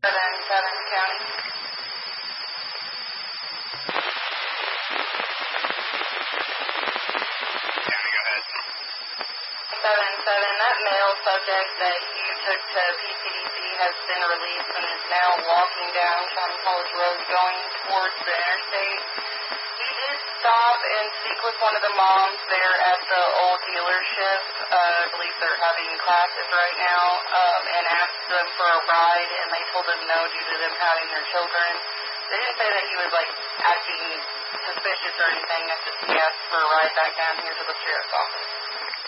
Southern County. 7-7, that male subject that you took to PCDC has been released and is now walking down County College Road going towards the interstate. He did stop and speak with one of the moms there at the old dealership. I believe they're having classes right now, and asked them for a ride, and they told him no due to them having their children. They didn't say that he was, acting suspicious or anything. He asked for a ride back down here to the sheriff's office.